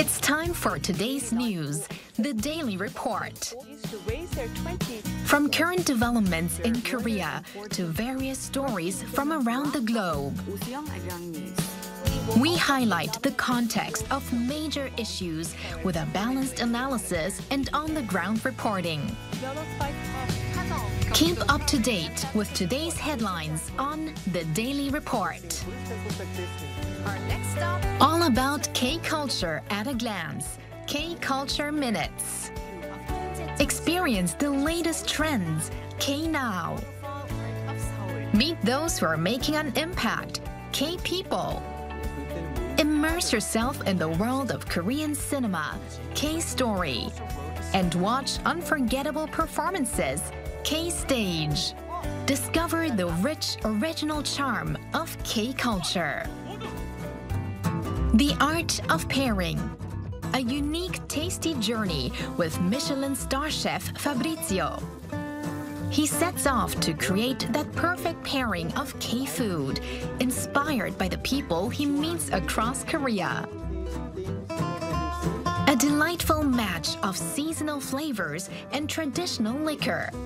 It's time for today's news, the Daily Report. From current developments in Korea to various stories from around the globe, we highlight the context of major issues with a balanced analysis and on-the-ground reporting. Keep up to date with today's headlines on the Daily Report. All about K-culture at a glance. K-culture Minutes. Experience the latest trends. K-Now. Meet those who are making an impact. K-People. Immerse yourself in the world of Korean cinema. K-Story. And watch unforgettable performances. K-Stage. Discover the rich original charm of K-culture. The Art of Pairing. A unique, tasty journey with Michelin star chef Fabrizio. He sets off to create that perfect pairing of K-food, inspired by the people he meets across Korea. A delightful match of seasonal flavors and traditional liquor.